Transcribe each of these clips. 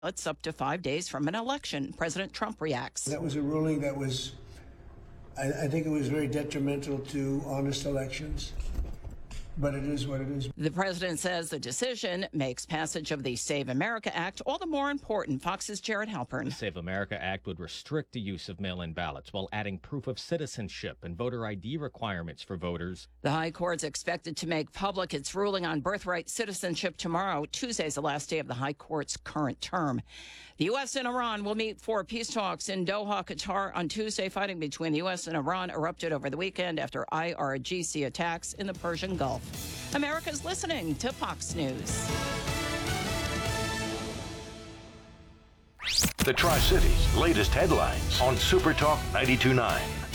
It's up to 5 days from an election. President Trump reacts. That was a ruling that was, I think it was very detrimental to honest elections. But it is what it is. The president says the decision makes passage of the Save America Act all the more important. Fox's Jared Halpern. The Save America Act would restrict the use of mail-in ballots while adding proof of citizenship and voter ID requirements for voters. The High Court's expected to make public its ruling on birthright citizenship tomorrow. Tuesday's the last day of the High Court's current term. The U.S. and Iran will meet for peace talks in Doha, Qatar on Tuesday. Fighting between the U.S. and Iran erupted over the weekend after IRGC attacks in the Persian Gulf. America's listening to Fox News. The Tri-Cities' latest headlines on Super Talk 92.9.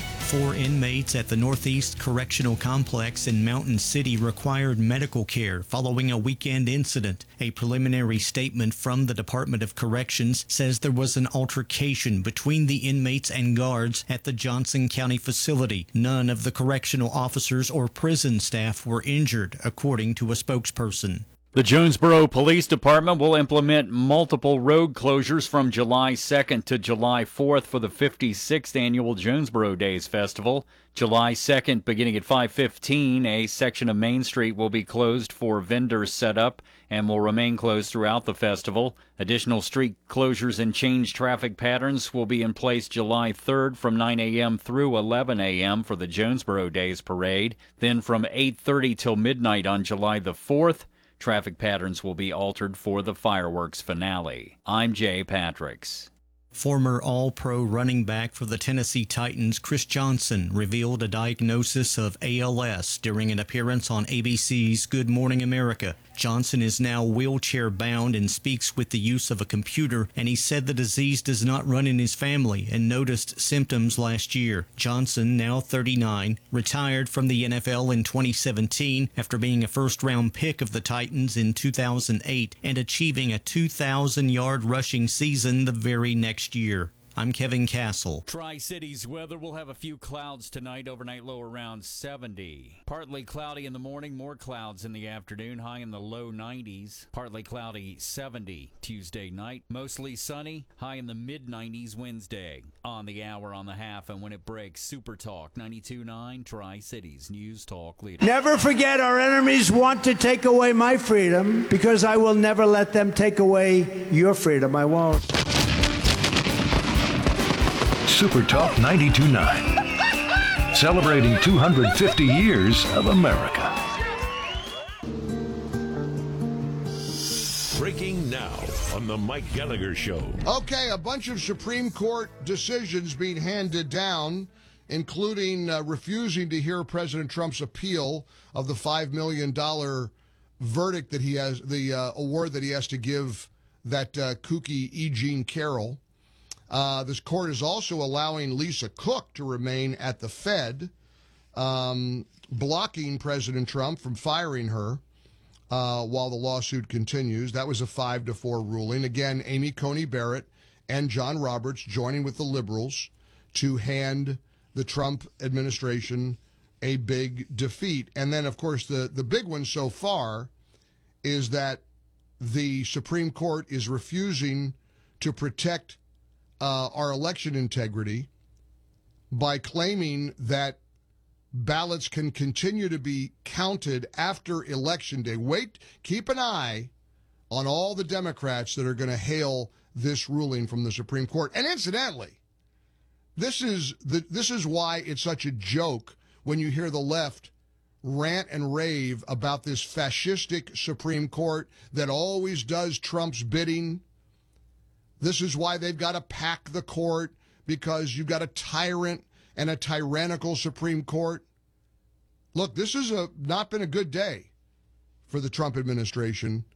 4 inmates at the Northeast Correctional Complex in Mountain City required medical care following a weekend incident. A preliminary statement from the Department of Corrections says there was an altercation between the inmates and guards at the Johnson County facility. None of the correctional officers or prison staff were injured, according to a spokesperson. The Jonesboro Police Department will implement multiple road closures from July 2nd to July 4th for the 56th annual Jonesboro Days Festival. July 2nd, beginning at 5:15, a section of Main Street will be closed for vendors set up and will remain closed throughout the festival. Additional street closures and changed traffic patterns will be in place July 3rd from 9 a.m. through 11 a.m. for the Jonesboro Days Parade. Then from 8:30 till midnight on July the 4th, traffic patterns will be altered for the fireworks finale. I'm Jay Patricks. Former All-Pro running back for the Tennessee Titans, Chris Johnson, revealed a diagnosis of ALS during an appearance on ABC's Good Morning America. Johnson is now wheelchair-bound and speaks with the use of a computer, and he said the disease does not run in his family and noticed symptoms last year. Johnson, now 39, retired from the NFL in 2017 after being a first-round pick of the Titans in 2008 and achieving a 2,000-yard rushing season the very next year. I'm Kevin Castle. Tri-Cities weather, will have a few clouds tonight, overnight low around 70. Partly cloudy in the morning, more clouds in the afternoon, high in the low 90s. Partly cloudy 70 Tuesday night. Mostly sunny, high in the mid-90s Wednesday. On the hour, on the half, and when it breaks, Super Talk 92.9, Tri-Cities News Talk leader. Never forget, our enemies want to take away my freedom because I will never let them take away your freedom. I won't. Super Talk 92.9. Celebrating 250 years of America. Breaking now on the Mike Gallagher Show. Okay, a bunch of Supreme Court decisions being handed down, including refusing to hear President Trump's appeal of the $5 million verdict that he has, the award that he has to give that kooky E. Jean Carroll. This court is also allowing Lisa Cook to remain at the Fed, blocking President Trump from firing her while the lawsuit continues. That was a 5-4 ruling. Again, Amy Coney Barrett and John Roberts joining with the liberals to hand the Trump administration a big defeat. And then, of course, the big one so far is that the Supreme Court is refusing to protect our election integrity by claiming that ballots can continue to be counted after Election Day. Wait, keep an eye on all the Democrats that are going to hail this ruling from the Supreme Court. And incidentally, this is why it's such a joke when you hear the left rant and rave about this fascistic Supreme Court that always does Trump's bidding. This is why they've got to pack the court, because you've got a tyrant and a tyrannical Supreme Court. Look, this has not been a good day for the Trump administration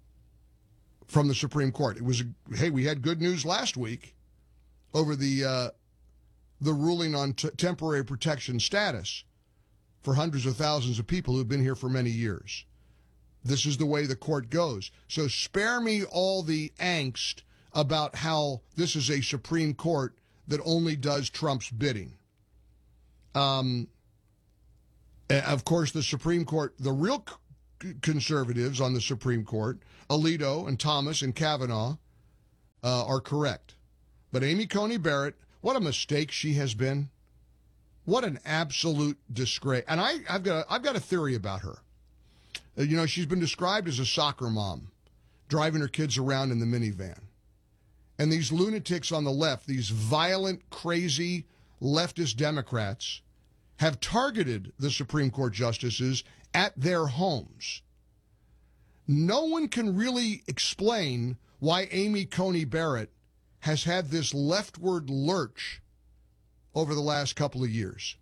from the Supreme Court. It was, hey, we had good news last week over the ruling on temporary protection status for hundreds of thousands of people who've been here for many years. This is the way the court goes. So spare me all the angst about how this is a Supreme Court that only does Trump's bidding. Of course, the Supreme Court, the real conservatives on the Supreme Court, Alito and Thomas and Kavanaugh, are correct. But Amy Coney Barrett, what a mistake she has been. What an absolute disgrace. And I've got a theory about her. You know, she's been described as a soccer mom, driving her kids around in the minivan. And these lunatics on the left, these violent, crazy leftist Democrats, have targeted the Supreme Court justices at their homes. No one can really explain why Amy Coney Barrett has had this leftward lurch over the last couple of years.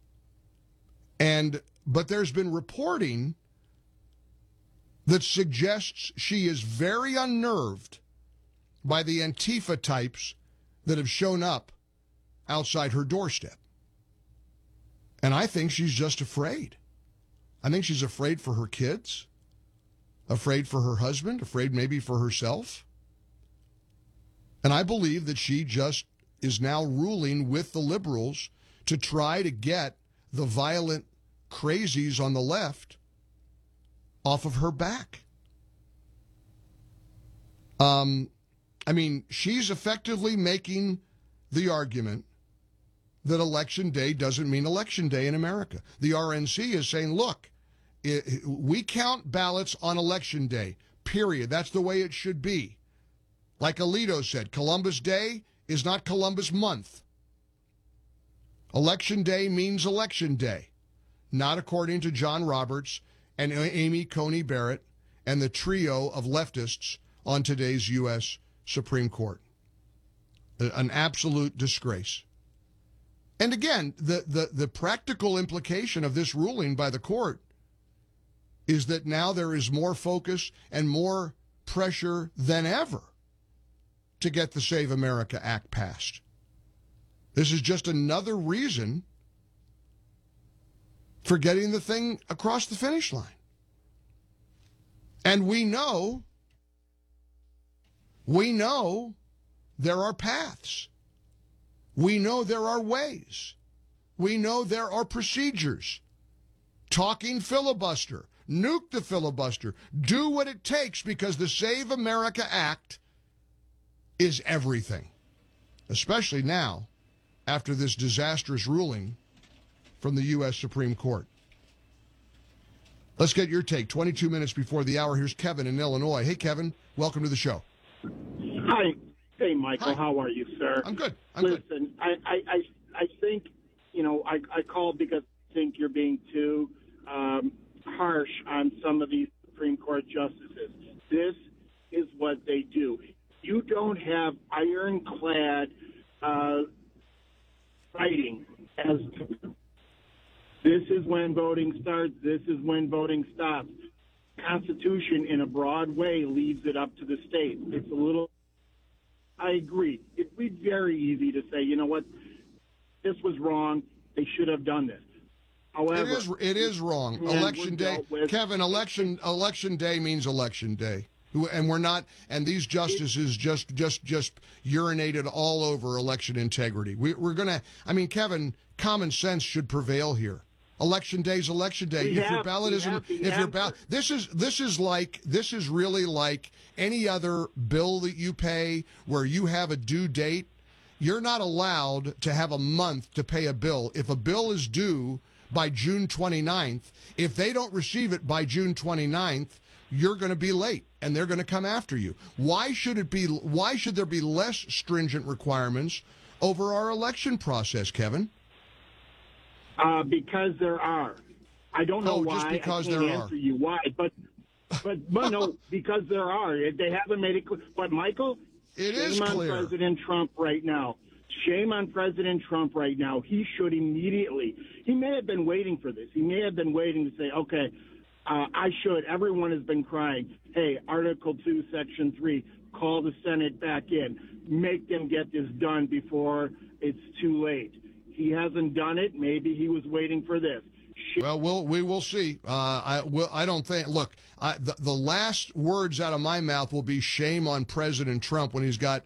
But there's been reporting that suggests she is very unnerved by the Antifa types that have shown up outside her doorstep. And I think she's just afraid. I think she's afraid for her kids, afraid for her husband, afraid maybe for herself. And I believe that she just is now ruling with the liberals to try to get the violent crazies on the left off of her back. I mean, she's effectively making the argument that Election Day doesn't mean Election Day in America. The RNC is saying, look, we count ballots on Election Day, period. That's the way it should be. Like Alito said, Columbus Day is not Columbus Month. Election Day means Election Day, not according to John Roberts and Amy Coney Barrett and the trio of leftists on today's U.S. Supreme Court. An absolute disgrace. And again, the practical implication of this ruling by the court is that now there is more focus and more pressure than ever to get the Save America Act passed. This is just another reason for getting the thing across the finish line. And we know there are paths. We know there are ways. We know there are procedures. Talking filibuster, nuke the filibuster, do what it takes, because the Save America Act is everything, especially now after this disastrous ruling from the U.S. Supreme Court. Let's get your take. 22 minutes before the hour. Here's Kevin in Illinois. Hey, Kevin, welcome to the show. Hi. Hey, Michael. Hi. How are you, sir? I'm good. Listen, I think, I called because I think you're being too harsh on some of these Supreme Court justices. This is what they do. You don't have ironclad fighting as this is when voting starts, this is when voting stops. Constitution, in a broad way, leaves it up to the state. It's a little, I agree. It'd be very easy to say, you know what, this was wrong. They should have done this. However, it is wrong. Election day, Kevin. Election day means election day, and we're not. And these justices just urinated all over election integrity. We're gonna. I mean, Kevin, common sense should prevail here. Election day is election day. If your ballot isn't, this is really like any other bill that you pay where you have a due date. You're not allowed to have a month to pay a bill. If a bill is due by June 29th, if they don't receive it by June 29th, you're going to be late and they're going to come after you. Why should there be less stringent requirements over our election process, Kevin? Because there are. I don't know why. Just because I can't there answer are. you why, but no, because there are. They haven't made it clear. But Michael, it is shame clear. on President Trump right now. Shame on President Trump right now. He should immediately. He may have been waiting for this. He may have been waiting to say, okay, I should. Everyone has been crying. Hey, Article 2, Section 3, call the Senate back in. Make them get this done before it's too late. He hasn't done it. Maybe he was waiting for this. Well, we will see. I don't think. Look, the last words out of my mouth will be shame on President Trump when he's got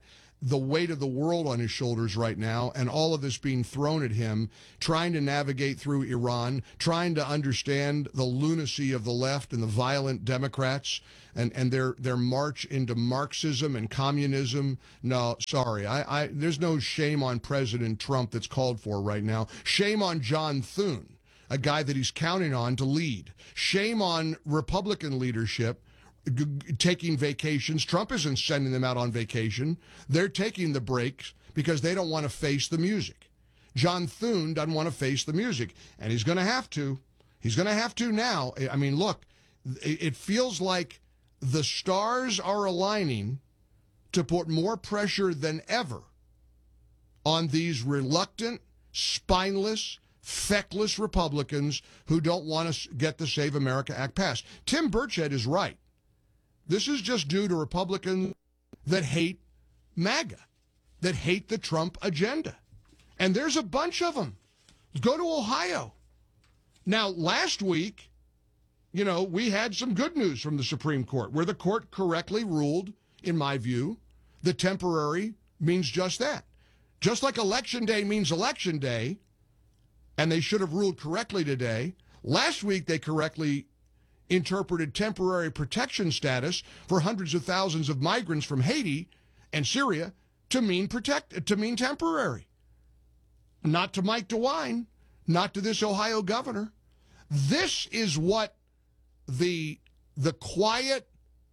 the weight of the world on his shoulders right now, and all of this being thrown at him, trying to navigate through Iran, trying to understand the lunacy of the left and the violent Democrats and their march into Marxism and communism. No, sorry, there's no shame on President Trump that's called for right now. Shame on John Thune, a guy that he's counting on to lead. Shame on Republican leadership taking vacations. Trump isn't sending them out on vacation. They're taking the breaks because they don't want to face the music. John Thune doesn't want to face the music, and he's going to have to. He's going to have to now. I mean, look, it feels like the stars are aligning to put more pressure than ever on these reluctant, spineless, feckless Republicans who don't want to get the Save America Act passed. Tim Burchett is right. This is just due to Republicans that hate MAGA, that hate the Trump agenda. And there's a bunch of them. Go to Ohio. Now, last week, we had some good news from the Supreme Court, where the court correctly ruled, in my view, that temporary means just that. Just like Election Day means Election Day, and they should have ruled correctly today, last week they correctly interpreted temporary protection status for hundreds of thousands of migrants from Haiti and Syria to mean temporary. Not to Mike DeWine, not to this Ohio governor. This is what the quiet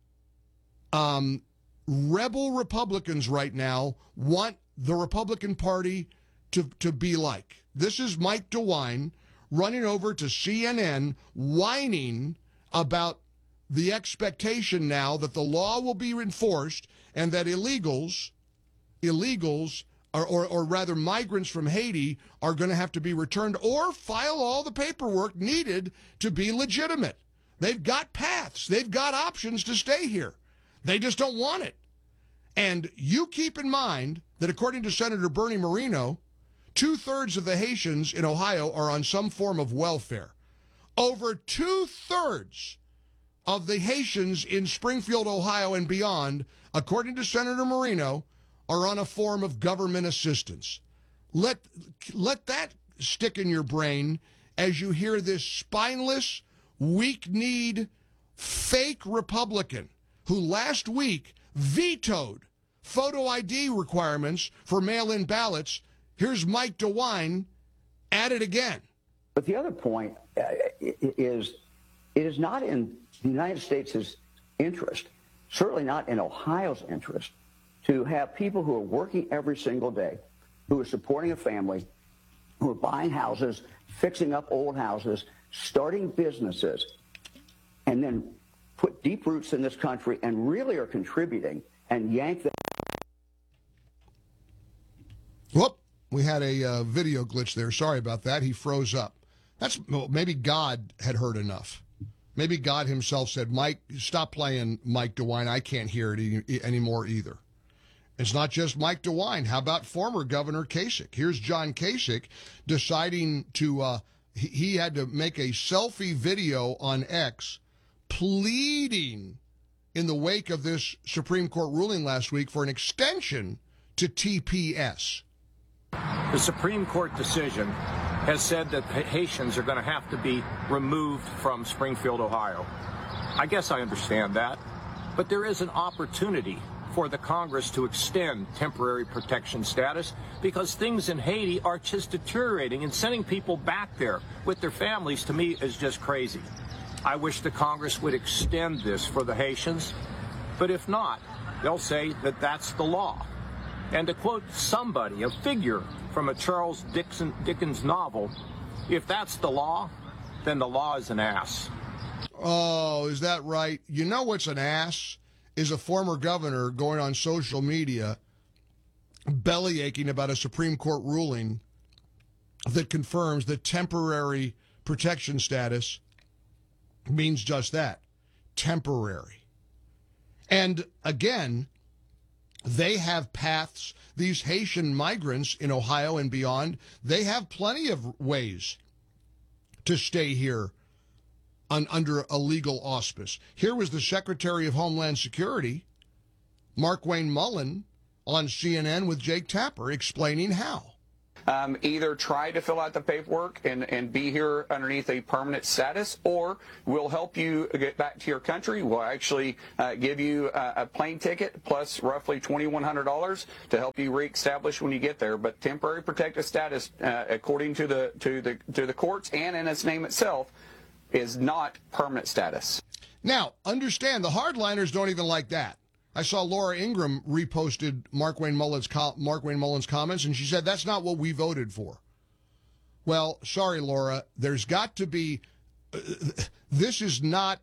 rebel Republicans right now want the Republican Party to be like. This is Mike DeWine running over to CNN whining about the expectation now that the law will be enforced and that illegals, or rather migrants from Haiti, are going to have to be returned or file all the paperwork needed to be legitimate. They've got paths. They've got options to stay here. They just don't want it. And you keep in mind that according to Senator Bernie Moreno, 2/3 of the Haitians in Ohio are on some form of welfare. Over 2/3 of the Haitians in Springfield, Ohio and beyond, according to Senator Moreno, are on a form of government assistance. Let that stick in your brain as you hear this spineless, weak-kneed, fake Republican who last week vetoed photo ID requirements for mail-in ballots. Here's Mike DeWine at it again. But the other point is it is not in the United States' interest, certainly not in Ohio's interest, to have people who are working every single day, who are supporting a family, who are buying houses, fixing up old houses, starting businesses, and then put deep roots in this country and really are contributing and yank them. Whoop, we had a video glitch there. Sorry about that. He froze up. Maybe God had heard enough. Maybe God himself said, Mike, stop playing Mike DeWine. I can't hear it anymore either. It's not just Mike DeWine. How about former Governor Kasich? Here's John Kasich deciding to, he had to make a selfie video on X pleading in the wake of this Supreme Court ruling last week for an extension to TPS. The Supreme Court decision has said that Haitians are going to have to be removed from Springfield, Ohio. I guess I understand that, but there is an opportunity for the Congress to extend temporary protection status because things in Haiti are just deteriorating, and sending people back there with their families, to me, is just crazy. I wish the Congress would extend this for the Haitians, but if not, they'll say that that's the law. And to quote somebody, a figure from a Charles Dickens novel, if that's the law, then the law is an ass. Oh, is that right? You know what's an ass? Is a former governor going on social media bellyaching about a Supreme Court ruling that confirms that temporary protection status means just that, temporary. And again, they have paths. These Haitian migrants in Ohio and beyond, they have plenty of ways to stay here under a legal auspice. Here was the Secretary of Homeland Security, Mark Wayne Mullen, on CNN with Jake Tapper explaining how. Either try to fill out the paperwork and be here underneath a permanent status, or we'll help you get back to your country. We'll actually give you a plane ticket plus roughly $2,100 to help you reestablish when you get there. But temporary protected status, according to the courts and in its name itself, is not permanent status. Now, understand, the hardliners don't even like that. I saw Laura Ingraham reposted Markwayne Mullen's comments, and she said that's not what we voted for. Well, sorry, Laura. There's got to be. This is not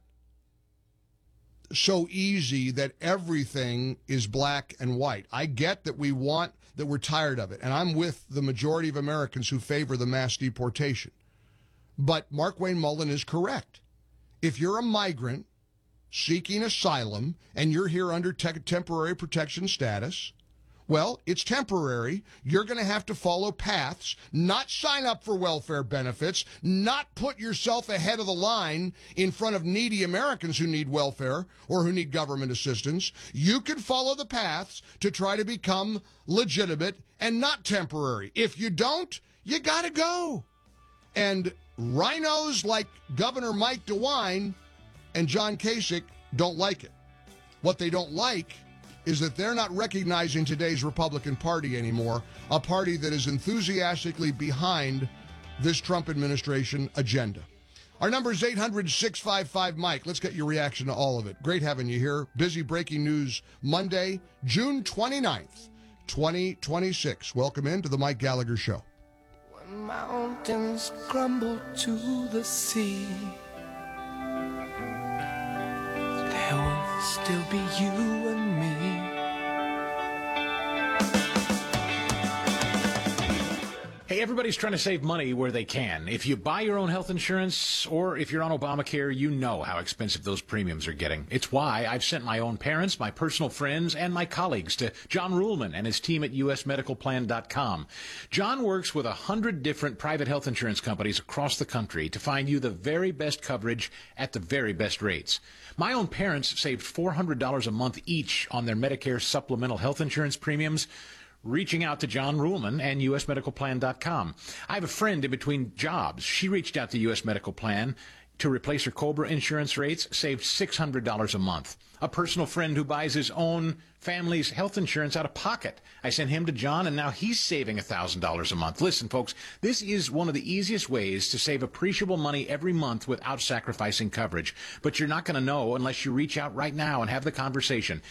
so easy that everything is black and white. I get that we're tired of it, and I'm with the majority of Americans who favor the mass deportation. But Markwayne Mullen is correct. If you're a migrant seeking asylum and you're here under temporary protection status, well, it's temporary. You're going to have to follow paths, not sign up for welfare benefits, not put yourself ahead of the line in front of needy Americans who need welfare or who need government assistance. You can follow the paths to try to become legitimate and not temporary. If you don't, you got to go. And rhinos like Governor Mike DeWine and John Kasich don't like it. What they don't like is that they're not recognizing today's Republican Party anymore, a party that is enthusiastically behind this Trump administration agenda. Our number is 800-655-MIKE. Let's get your reaction to all of it. Great having you here. Busy breaking news Monday, June 29th, 2026. Welcome into the Mike Gallagher Show. When mountains crumble to the sea, there will still be you and me. Hey, everybody's trying to save money where they can. If you buy your own health insurance or if you're on Obamacare, you know how expensive those premiums are getting. It's why I've sent my own parents, my personal friends, and my colleagues to John Ruhlman and his team at usmedicalplan.com. John works with 100 different private health insurance companies across the country to find you the very best coverage at the very best rates. My own parents saved $400 a month each on their Medicare supplemental health insurance premiums, reaching out to John Ruhlman and usmedicalplan.com. I have a friend in between jobs. She reached out to US Medical Plan to replace her COBRA insurance rates, saved $600 a month. A personal friend who buys his own family's health insurance out of pocket. I sent him to John, and now he's saving $1,000 a month. Listen, folks, this is one of the easiest ways to save appreciable money every month without sacrificing coverage. But you're not going to know unless you reach out right now and have the conversation.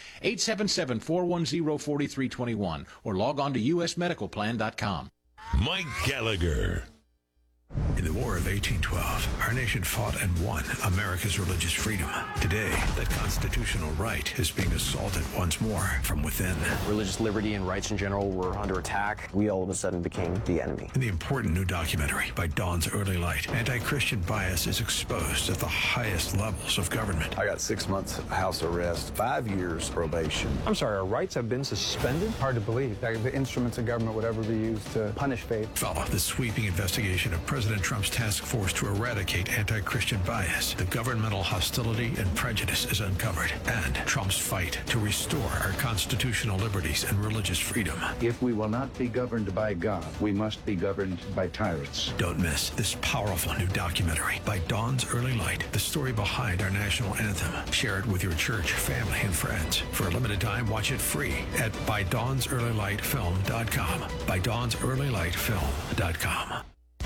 877-410-4321 or log on to usmedicalplan.com. Mike Gallagher. In the War of 1812, our nation fought and won America's religious freedom. Today, that constitutional right is being assaulted once more from within. Religious liberty and rights in general were under attack. We all of a sudden became the enemy. In the important new documentary by Dawn's Early Light, anti-Christian bias is exposed at the highest levels of government. I got 6 months house arrest, 5 years probation. I'm sorry, our rights have been suspended? Hard to believe that the instruments of government would ever be used to punish faith. Follow the sweeping investigation of President Trump's task force to eradicate anti-Christian bias. The governmental hostility and prejudice is uncovered, and Trump's fight to restore our constitutional liberties and religious freedom. If we will not be governed by God, we must be governed by tyrants. Don't miss this powerful new documentary by Dawn's Early Light, the story behind our national anthem. Share it with your church, family, and friends. For a limited time, watch it free at ByDawnsEarlyLightFilm.com. ByDawnsEarlyLightFilm.com.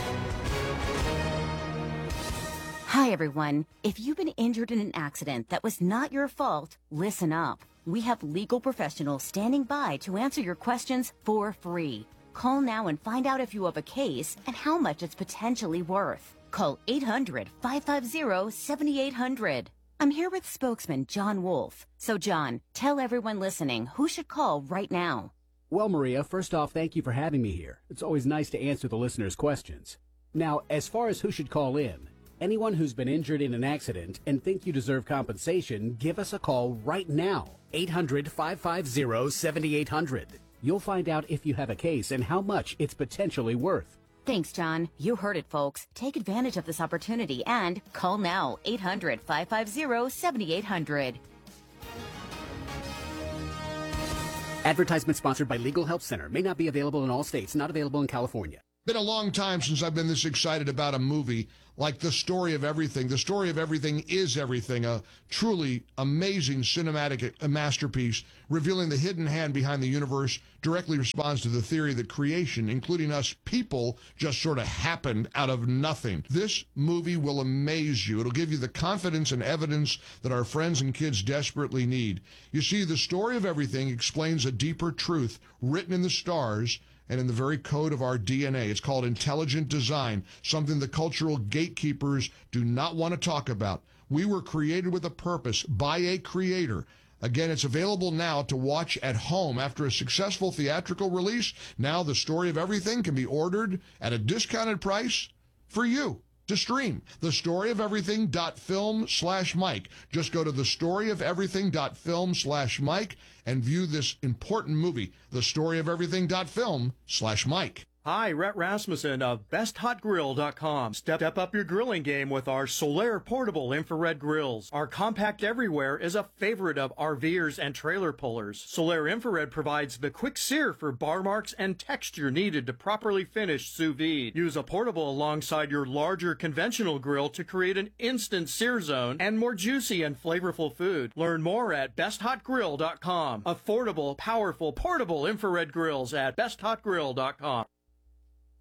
Hi, everyone. If you've been injured in an accident that was not your fault, listen up. We have legal professionals standing by to answer your questions for free. Call now and find out if you have a case and how much it's potentially worth. Call 800-550-7800. I'm here with spokesman John Wolf. So, John, tell everyone listening who should call right now. Well, Maria, first off, thank you for having me here. It's always nice to answer the listeners' questions. Now, as far as who should call in, anyone who's been injured in an accident and think you deserve compensation, give us a call right now. 800-550-7800. You'll find out if you have a case and how much it's potentially worth. Thanks, John. You heard it, folks. Take advantage of this opportunity and call now. 800-550-7800. Advertisement sponsored by Legal Help Center. May not be available in all states. Not available in California. Been a long time since I've been this excited about a movie like The Story of Everything. The Story of Everything is Everything, a truly amazing cinematic masterpiece revealing the hidden hand behind the universe, directly responds to the theory that creation, including us people, just sort of happened out of nothing. This movie will amaze you. It'll give you the confidence and evidence that our friends and kids desperately need. You see, The Story of Everything explains a deeper truth written in the stars and in the very code of our DNA. It's called intelligent design, something the cultural gatekeepers do not want to talk about. We were created with a purpose by a creator. Again, it's available now to watch at home after a successful theatrical release. Now The Story of Everything can be ordered at a discounted price for you to stream. TheStoryOfEverything.film/Mike. Just go to TheStoryOfEverything.film/Mike and view this important movie, TheStoryOfEverything.film/Mike. Hi, Rhett Rasmussen of BestHotGrill.com. Step up your grilling game with our Solaire portable infrared grills. Our compact everywhere is a favorite of RVers and trailer pullers. Solaire infrared provides the quick sear for bar marks and texture needed to properly finish sous vide. Use a portable alongside your larger conventional grill to create an instant sear zone and more juicy and flavorful food. Learn more at BestHotGrill.com. Affordable, powerful, portable infrared grills at BestHotGrill.com.